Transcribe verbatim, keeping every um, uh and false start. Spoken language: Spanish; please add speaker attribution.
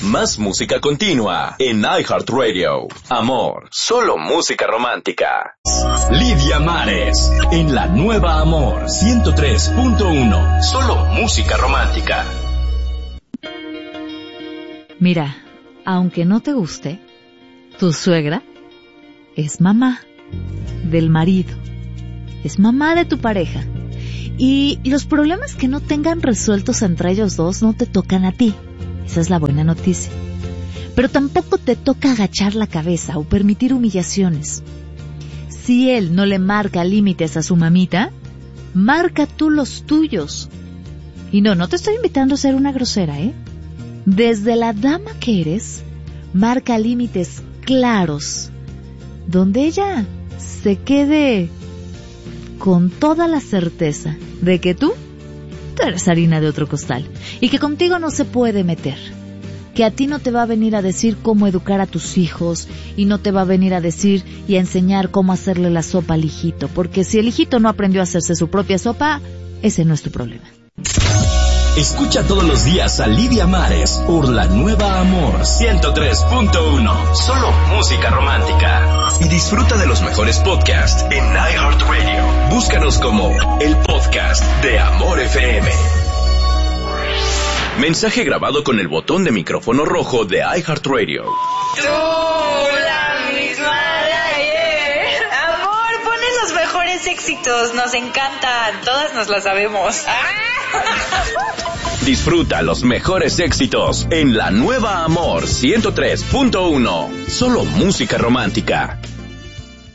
Speaker 1: Más música continua en iHeartRadio. Amor, solo música romántica. Lidia Mares, en la nueva Amor ciento tres punto uno. Solo música romántica.
Speaker 2: Mira, aunque no te guste, tu suegra es mamá del marido, es mamá de tu pareja. Y los problemas que no tengan resueltos entre ellos dos no te tocan a ti. Esa es la buena noticia. Pero tampoco te toca agachar la cabeza o permitir humillaciones. Si él no le marca límites a su mamita, marca tú los tuyos. Y no, no te estoy invitando a ser una grosera, ¿eh? Desde la dama que eres, marca límites claros, donde ella se quede con toda la certeza de que tú, tú eres harina de otro costal y que contigo no se puede meter, que a ti no te va a venir a decir cómo educar a tus hijos y no te va a venir a decir y a enseñar cómo hacerle la sopa al hijito, porque si el hijito no aprendió a hacerse su propia sopa, ese no es tu problema.
Speaker 1: Escucha todos los días a Lidia Mares por la nueva Amor ciento tres punto uno. Solo música romántica. Y disfruta de los mejores podcasts en iHeartRadio. Búscanos como el podcast de Amor F M. Mensaje grabado con el botón de micrófono rojo de iHeartRadio.
Speaker 3: Tú, la misma de ayer. Amor, ponen los mejores éxitos. Nos encantan. Todas nos las sabemos.
Speaker 1: Disfruta los mejores éxitos en la nueva Amor ciento tres punto uno. Solo música romántica.